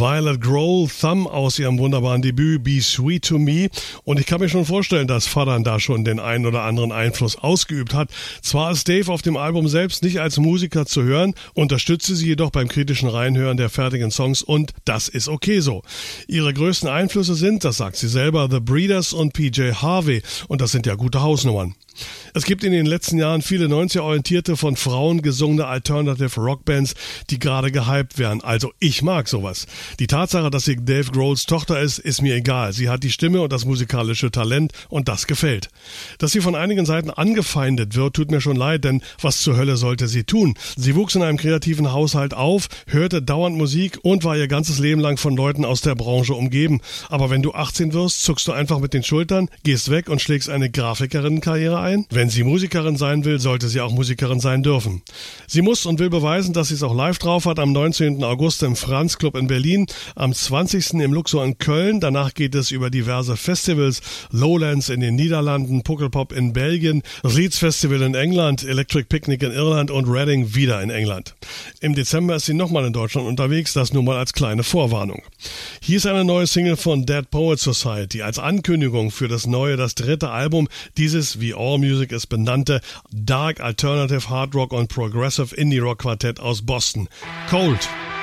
Violet Grohl, Thumb aus ihrem wunderbaren Debüt Be Sweet to Me. Und ich kann mir schon vorstellen, dass Fadan da schon den einen oder anderen Einfluss ausgeübt hat. Zwar ist Dave auf dem Album selbst nicht als Musiker zu hören, unterstützte sie jedoch beim kritischen Reinhören der fertigen Songs und das ist okay so. Ihre größten Einflüsse sind, das sagt sie selber, The Breeders und PJ Harvey und das sind ja gute Hausnummern. Es gibt in den letzten Jahren viele 90er-orientierte, von Frauen gesungene Alternative Rockbands, die gerade gehypt werden. Also ich mag sowas. Die Tatsache, dass sie Dave Grohls Tochter ist mir egal. Sie hat die Stimme und das musikalische Talent und das gefällt. Dass sie von einigen Seiten angefeindet wird, tut mir schon leid, denn was zur Hölle sollte sie tun? Sie wuchs in einem kreativen Haushalt auf, hörte dauernd Musik und war ihr ganzes Leben lang von Leuten aus der Branche umgeben. Aber wenn du 18 wirst, zuckst du einfach mit den Schultern, gehst weg und schlägst eine Grafikerinnenkarriere ein? Wenn sie Musikerin sein will, sollte sie auch Musikerin sein dürfen. Sie muss und will beweisen, dass sie es auch live drauf hat. Am 19. August im Franz Club in Berlin, am 20. im Luxor in Köln. Danach geht es über diverse Festivals, Lowlands in den Niederlanden, Pukkelpop in Belgien, das Leeds Festival in England, Electric Picnic in Irland und Reading wieder in England. Im Dezember ist sie nochmal in Deutschland unterwegs, das nur mal als kleine Vorwarnung. Hier ist eine neue Single von Dead Poets Society als Ankündigung für das dritte Album dieses, wie All Music es benannte, Dark Alternative Hard Rock und Progressive Indie Rock Quartett aus Boston. Cold.